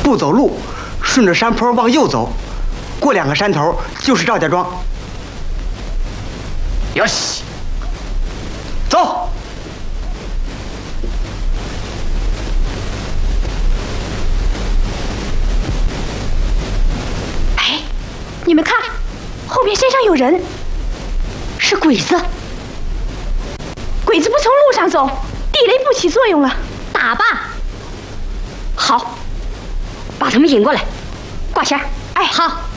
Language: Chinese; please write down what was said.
不走路，顺着山坡往右走，过2个山头就是赵家庄。 よし， 走。 哎，你们看，后边山上有人，是鬼子。鬼子不从路上走，地雷不起作用了，打吧。 好，把他们引过来，挂弦。 哎，好。